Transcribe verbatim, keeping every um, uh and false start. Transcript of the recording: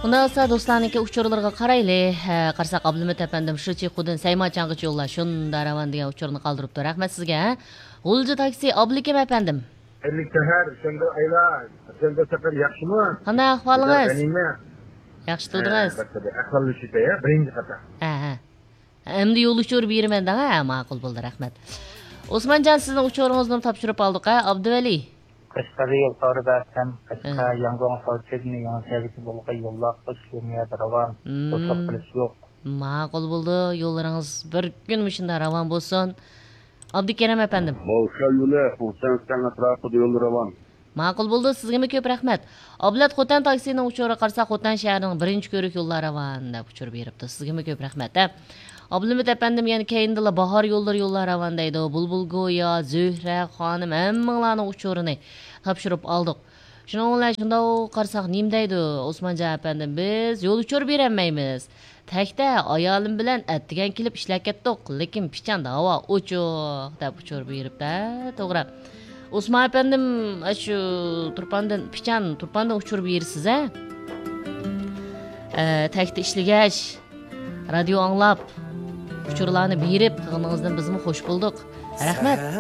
Bundan sonra dostlarniki uçurlarga qarayli. Qarsak Abdulmut efendim shu Chekudan Saymaçangıç yolla şunda ravan degan uçurni qoldiribdi. Rahmat sizga. G'ulji taksi Abdulikim efendim. Ellik seher, senda ayla, senda sefer yaxshimi? Qanday ahvolingiz? G'anima. Yaxshi turdingiz? Aqlli ya, birinchi qator. Ha ha. Endi yo'l uchur bermanda, ha, ma'qul bo'ldi, rahmat. Osmonjon sizning uchuringizni topshirib oldik, ha, Abduvali. Qashqarga yo'l taridan Qashqar Yangon Solchegni Yansiyagi bo'lgan yo'llar qo'shilmaya ravan. To'xtab qilish yo'q. Ma'qul bo'ldi, yo'llaringiz bir kun shunda ravon bo'lsin. Abdukarim efendim. Bo'lsa yo'li, Xursandsan atrofida yo'l ravon. Ma'qul bo'ldi, sizga ko'p rahmat. Ablat Xotan taksining uchuri qarsa Xotan shahrining birinchi ko'rik yo'llari ravon deb uchirib beribdi. Sizga ko'p rahmat, ha. Abdulmut efendim yani keyindila bahar yolları yollar ravan deydi. Bulbul Goya, Zühre, Hanım hemmelarning uchurini topshirib oldik. Shuningdek bilan shunda qarsak nim deydi Osmonjon efendim biz yo'l uchur bermaymiz. Takda ayolim bilan attigan kelib ishlab ketdik, lekin pichanda havo o'choq deb uchirib beribdi. To'g'ri. Osmon efendim shu turpandan pichan turpandan uchirib bersiz, ha? Eh, takda ishlagach radio anglab uçurlarını berib qilganingizdan bizmi xush bo'ldik. Rahmat.